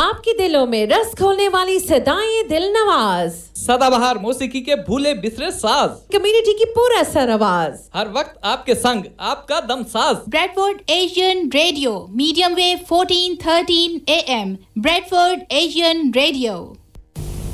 आपके दिलों में रस घोलने वाली सदाएं दिल नवाज, सदाबहार मौसीकी के भूले बिसरे साज, कम्युनिटी की पूरा सर आवाज, हर वक्त आपके संग आपका दम साज। Bradford Asian radio, medium wave 1413 AM, Bradford Asian radio.